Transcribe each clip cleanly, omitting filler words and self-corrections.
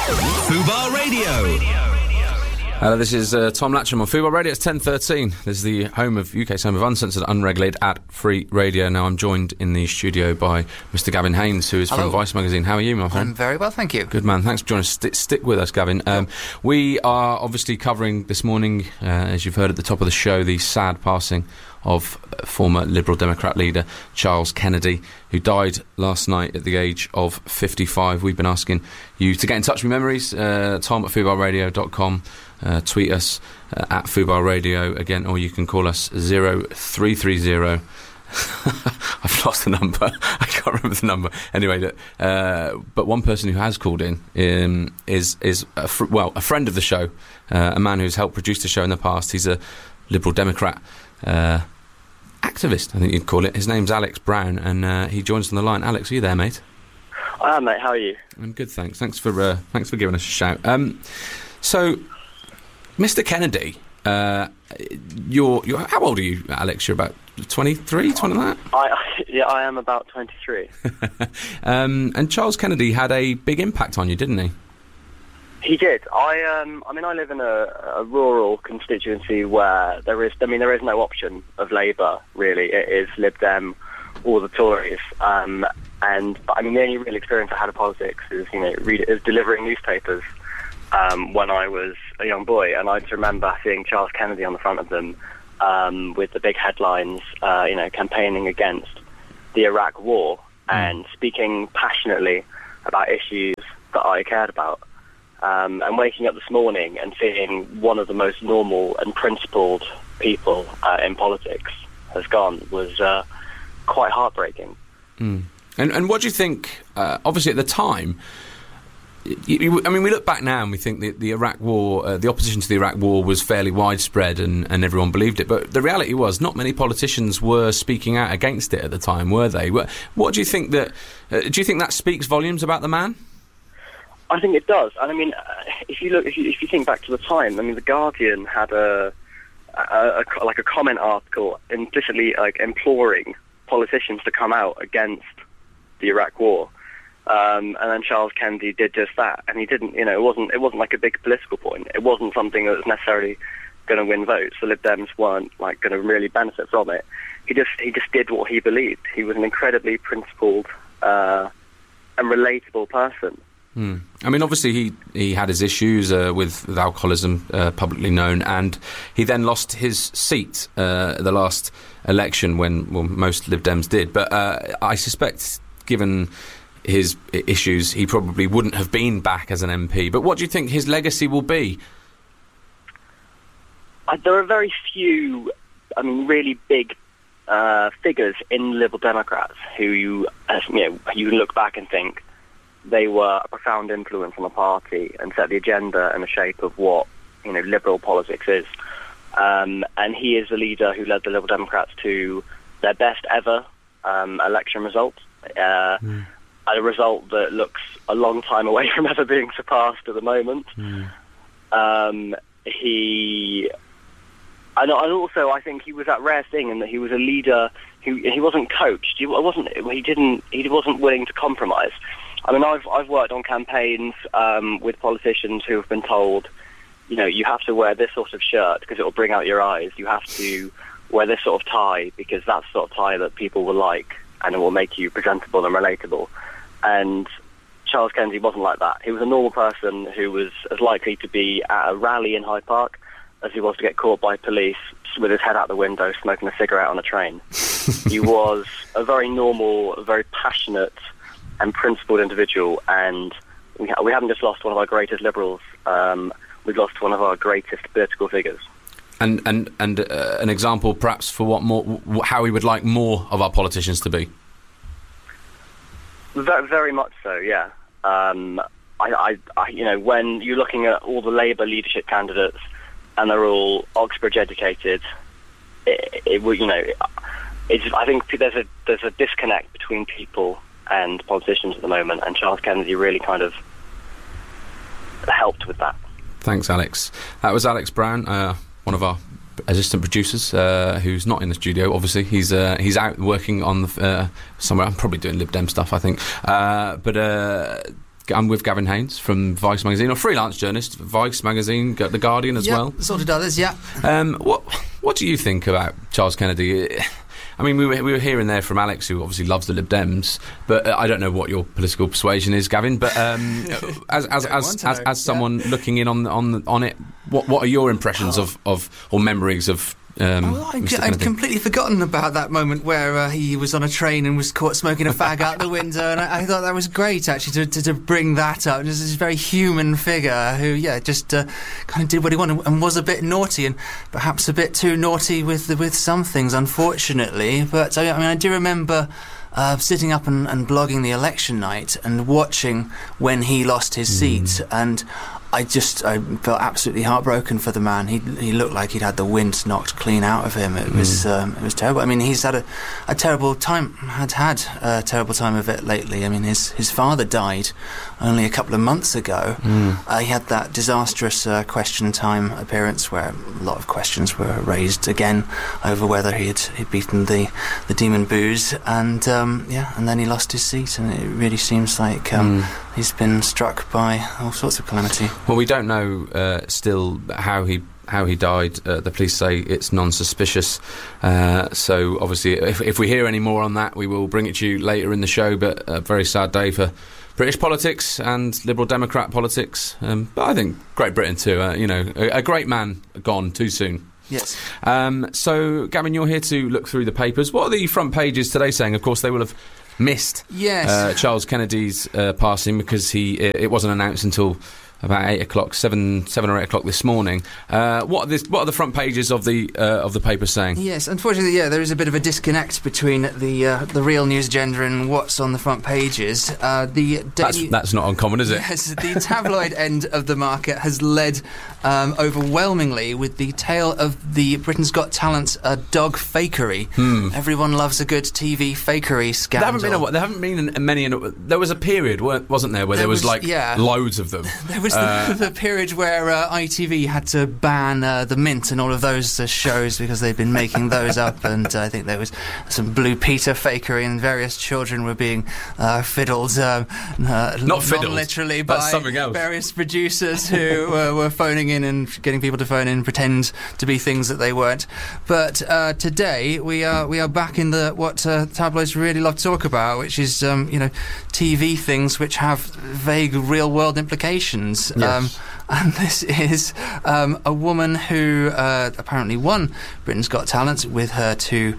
Fubar Radio. Hello, this is Tom Latcham on Fubar Radio. It's 10:13. This is the UK's home of uncensored, unregulated, ad-free radio. Now I'm joined in the studio by Mr. Gavin Haynes, who is from Vice Magazine. How are you, my friend? I'm very well, thank you. Good man. Thanks for joining us. Stick with us, Gavin. We are obviously covering this morning, as you've heard at the top of the show, the sad passing of former Liberal Democrat leader Charles Kennedy, who died last night at the age of 55. We've been asking you to get in touch with memories. Tom at fubarradio.com. Tweet us at Fubar Radio again, or you can call us 0330. I've lost the number. I can't remember the number. Anyway, but one person who has called in is a friend of the show, a man who's helped produce the show in the past. He's a Liberal Democrat activist, I think you'd call it. His name's Alex Brown, and he joins us on the line. Alex, are you there, mate? I am, mate. How are you? I'm good, thanks. Thanks for giving us a shout. So, Mr. Kennedy, you're how old are you, Alex? You're about 23, something like that? I am about 23. And Charles Kennedy had a big impact on you, didn't he? He did. I live in a rural constituency where there is no option of Labour, really. It is Lib Dem or the Tories. The only real experience I had of politics is, delivering newspapers when I was a young boy, and I just remember seeing Charles Kennedy on the front of them with the big headlines, campaigning against the Iraq War and speaking passionately about issues that I cared about. And waking up this morning and seeing one of the most normal and principled people in politics has gone was quite heartbreaking. And what do you think, obviously at the time, we look back now and we think the Iraq War, the opposition to the Iraq War was fairly widespread and everyone believed it, but the reality was not many politicians were speaking out against it at the time, were they? What do you think do you think that speaks volumes about the man? I think it does. And if you think back to the time, The Guardian had a comment article implicitly imploring politicians to come out against the Iraq War. And then Charles Kennedy did just that, and he didn't. It wasn't like a big political point. It wasn't something that was necessarily going to win votes. The Lib Dems weren't going to really benefit from it. He just did what he believed. He was an incredibly principled and relatable person. Obviously he had his issues with alcoholism, publicly known, and he then lost his seat at the last election when most Lib Dems did. But I suspect, given his issues, he probably wouldn't have been back as an MP. But what do you think his legacy will be? There are very few, really big figures in Liberal Democrats who you look back and think they were a profound influence on the party and set the agenda and the shape of what liberal politics is. And he is the leader who led the Liberal Democrats to their best ever election result. A result that looks a long time away from ever being surpassed at the moment. And also I think he was that rare thing in that he was a leader who he wasn't coached. He wasn't willing to compromise. I've worked on campaigns with politicians who have been told, you have to wear this sort of shirt because it will bring out your eyes. You have to wear this sort of tie because that's the sort of tie that people will like and it will make you presentable and relatable. And Charles Kennedy wasn't like that. He was a normal person who was as likely to be at a rally in Hyde Park as he was to get caught by police with his head out the window smoking a cigarette on a train. He was a very normal, very passionate and principled individual, and we haven't just lost one of our greatest liberals, we've lost one of our greatest political figures. And an example perhaps for how we would like more of our politicians to be? Very much so, yeah. When you're looking at all the Labour leadership candidates and they're all Oxbridge educated, I think there's a disconnect between people and politicians at the moment, and Charles Kennedy really kind of helped with that. Thanks, Alex. That was Alex Brown, one of our assistant producers, who's not in the studio. Obviously, he's out working on somewhere. I'm probably doing Lib Dem stuff, I think. But I'm with Gavin Haynes from Vice magazine, or freelance journalist, Vice magazine, The Guardian as well. Sorted others, yeah. What do you think about Charles Kennedy? I mean, we were hearing there from Alex, who obviously loves the Lib Dems, but I don't know what your political persuasion is, Gavin. But as someone looking in on it, what are your impressions of or memories of? I'd completely forgotten about that moment where he was on a train and was caught smoking a fag out the window, and I thought that was great, actually, to bring that up. Just this very human figure who, just kind of did what he wanted and was a bit naughty, and perhaps a bit too naughty with some things, unfortunately. But I do remember sitting up and blogging the election night and watching when he lost his seat, and I felt absolutely heartbroken for the man. He looked like he'd had the wind knocked clean out of him. It was terrible. I mean, he's had a terrible time. Had a terrible time of it lately. I mean, his father died only a couple of months ago. He had that disastrous Question Time appearance where a lot of questions were raised again over whether he'd beaten the demon booze, and then he lost his seat, and it really seems like he's been struck by all sorts of calamity. Well, we don't know still how he died. The police say it's non-suspicious. So obviously, if we hear any more on that, we will bring it to you later in the show. But a very sad day for British politics and Liberal Democrat politics. But I think Great Britain too. A great man gone too soon. Yes. So, Gavin, you're here to look through the papers. What are the front pages today saying? Of course, they will have missed Charles Kennedy's passing, because it wasn't announced until about 8 o'clock, 7 or 8 o'clock this morning. What are the front pages of the paper saying? Yes, unfortunately, there is a bit of a disconnect between the real news agenda and what's on the front pages. That's not uncommon, is it? Yes, the tabloid end of the market has led overwhelmingly with the tale of the Britain's Got Talent dog fakery. Everyone loves a good TV fakery scandal. There haven't been many. There was a period, wasn't there, where there was loads of them. There was the period where ITV had to ban The Mint and all of those shows because they'd been making those up, and I think there was some Blue Peter fakery, and various children were being fiddled, not fiddled, literally, by various producers who were phoning in and getting people to phone in and pretend to be things that they weren't. But today we are back in what tabloids really love to talk about, which is TV things which have vague real world implications. Yes. And this is a woman who apparently won Britain's Got Talent with her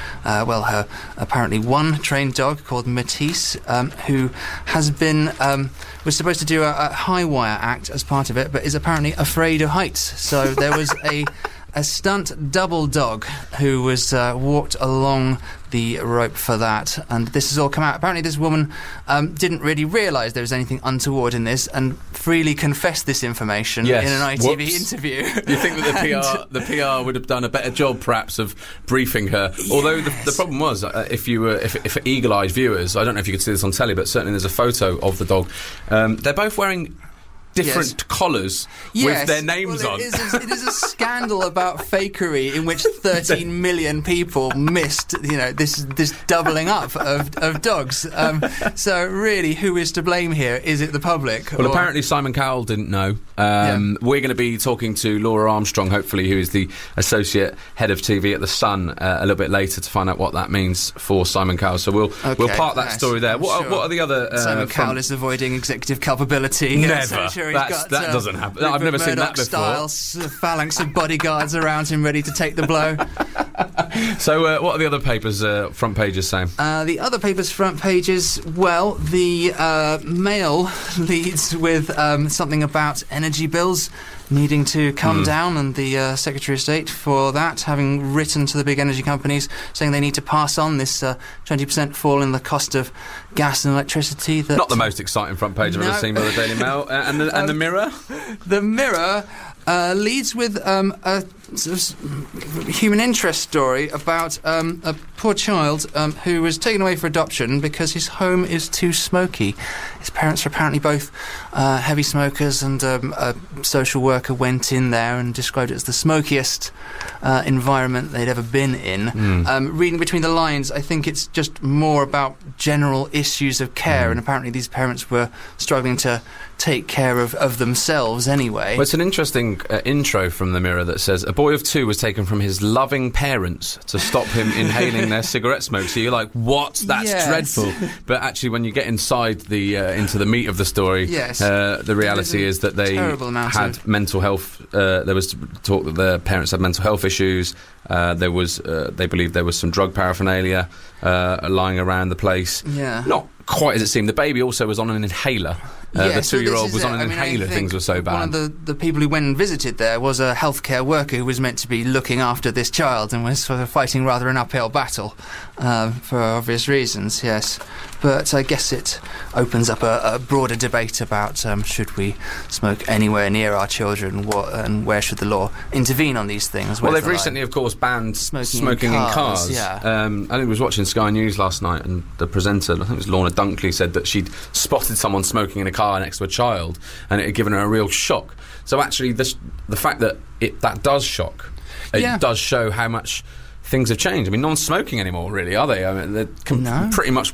her apparently one trained dog called Matisse, who has been was supposed to do a high wire act as part of it, but is apparently afraid of heights. So there was a stunt double dog who was walked along the rope for that, and this has all come out. Apparently this woman didn't really realise there was anything untoward in this and freely confessed this information in an ITV interview. You think that the PR would have done a better job perhaps of briefing her? Yes. Although the problem was, if eagle-eyed viewers, I don't know if you could see this on telly, but certainly there's a photo of the dog. They're both wearing different collars with their names on. It is a scandal about fakery in which 13 million people missed, this doubling up of dogs. So really, who is to blame here? Is it the public? Well, apparently Simon Cowell didn't know. We're going to be talking to Laura Armstrong, hopefully, who is the associate head of TV at The Sun, a little bit later to find out what that means for Simon Cowell. So we'll park that story there. What are the other? Simon Cowell is avoiding executive culpability. Never. That doesn't happen. I've never seen that before. Style, phalanx of bodyguards around him ready to take the blow. So what are the other papers' front pages saying? The other papers' front pages, the Mail leads with something about energy bills needing to come down, and the Secretary of State for that having written to the big energy companies saying they need to pass on this 20% fall in the cost of gas and electricity. Not the most exciting front page I've ever seen by the Daily Mail. And the Mirror? The Mirror leads with a human interest story about a poor child who was taken away for adoption because his home is too smoky. His parents are apparently both heavy smokers, and a social worker went in there and described it as the smokiest environment they'd ever been in. Reading between the lines, I think it's just more about general issues of care, and apparently these parents were struggling to take care of themselves anyway. Well, it's an interesting intro from the Mirror that says, a boy of 2 was taken from his loving parents to stop him inhaling their cigarette smoke. So you're like, what? That's dreadful. But actually, when you get inside the into the meat of the story, the reality is that they had mental health. There was talk that their parents had mental health issues. There was, they believed there was some drug paraphernalia lying around the place. Yeah. Not quite as it seemed. The baby also was on an inhaler. The 2-year-old was on an inhaler. Things were so bad. One of the people who went and visited there was a healthcare worker who was meant to be looking after this child and was sort of fighting rather an uphill battle for obvious reasons, yes. But I guess it opens up a broader debate about should we smoke anywhere near our children, and where should the law intervene on these things. Well, they've recently, of course, banned smoking in cars. Yeah. I think I was watching Sky News last night, and the presenter, I think it was Lorna Dunkley, said that she'd spotted someone smoking in a car next to a child, and it had given her a real shock. So actually, the fact that that does shock, it does show how much things have changed. I mean, no one's smoking anymore, really, are they? I mean, they're pretty much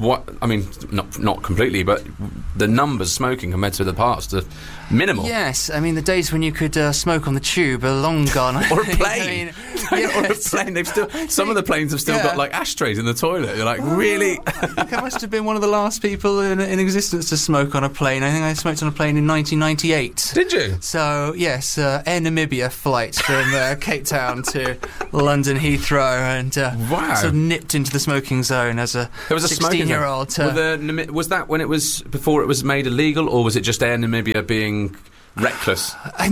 not completely, but the numbers smoking compared to the past are minimal. Yes, I mean, the days when you could smoke on the tube are long gone. Or a plane. Or a plane. They've still, some of the planes have still got, like, ashtrays in the toilet. You're like, really? I think I must have been one of the last people in existence to smoke on a plane. I think I smoked on a plane in 1998. Did you? So, yes, Air Namibia flight from Cape Town to London Heathrow, and sort of nipped into the smoking zone as a 16-year-old. Was that when it was before it was made illegal, or was it just Air Namibia being reckless? I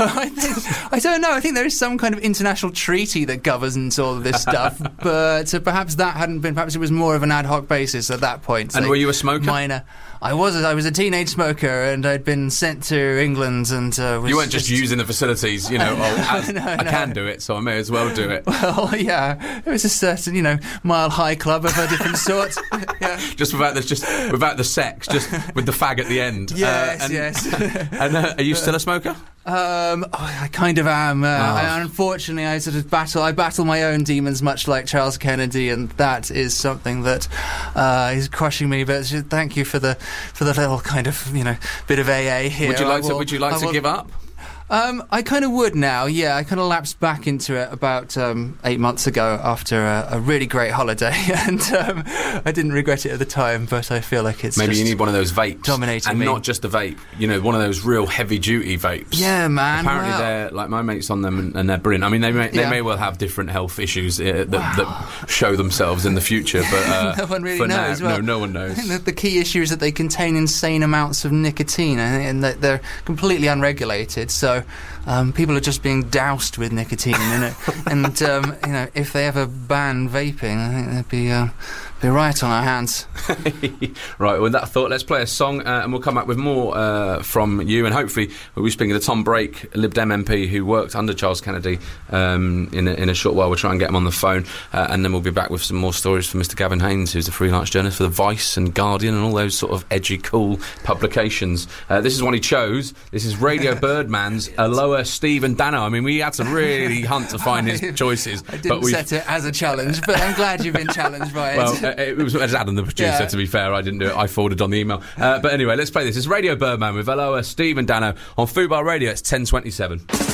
don't know. I think there is some kind of international treaty that governs all of this stuff, but perhaps that hadn't been. Perhaps it was more of an ad hoc basis at that point. And were you a smoker? Minor. I was a teenage smoker, and I'd been sent to England, and was you weren't just using the facilities, you know. I can do it, so I may as well do it. Well, yeah, it was a certain, mile high club of a different sort. Yeah. Just without the sex, just with the fag at the end. Yes, yes. And are you still a smoker? I kind of am. Unfortunately, I battle my own demons, much like Charles Kennedy, and that is something that is crushing me. But thank you for the little kind of bit of AA here. Would you like to give up? I kind of would now, yeah. I kind of lapsed back into it about 8 months ago after a really great holiday, and I didn't regret it at the time, but I feel like it's maybe you need one of those vapes, dominating me. And not just a vape, one of those real heavy-duty vapes. Yeah, man. Apparently they're, like, my mate's on them, and they're brilliant. I mean, they may well have different health issues that show themselves in the future, but no one really knows. Now, no one knows. I think the key issue is that they contain insane amounts of nicotine, and that they're completely unregulated, so people are just being doused with nicotine, and if they ever ban vaping, I think there'd be right on our hands. Right, with that thought, let's play a song, and we'll come back with more from you, and hopefully we'll be speaking to Tom Brake, Lib Dem MP, who worked under Charles Kennedy. In a short while, we'll try and get him on the phone, and then we'll be back with some more stories from Mr. Gavin Haynes, who's a freelance journalist for The Vice and Guardian and all those sort of edgy, cool publications. This is one he chose. This is Radio Birdman's Aloha Steve and Dano. I mean, we had to really hunt to find his choices. I didn't set it as a challenge, but I'm glad you've been challenged by it. Well, it was Adam, the producer, to be fair. I didn't do it. I forwarded on the email. But anyway, let's play this. It's Radio Birdman with Aloha Steve and Dano on Fubar Radio. It's 10:27.